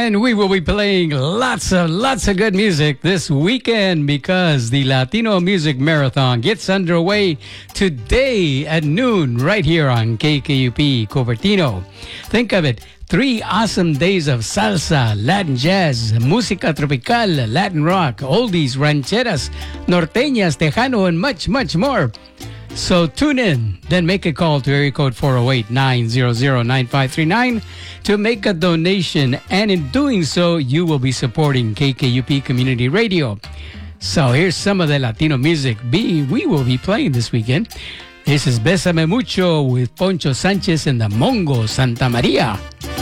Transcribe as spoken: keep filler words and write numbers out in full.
And we will be playing lots of, lots of good music this weekend because the Latino Music Marathon gets underway today at noon right here on K K U P Cupertino. Think of it. Three awesome days of salsa, Latin jazz, música tropical, Latin rock, oldies, rancheras, norteñas, tejano, and much, much more. So tune in, then make a call to area code four oh eight, nine hundred, nine five three nine to make a donation. And in doing so, you will be supporting K K U P Community Radio. So here's some of the Latino music B we will be playing this weekend. This is Bésame Mucho with Poncho Sanchez and the Mongo Santa Maria.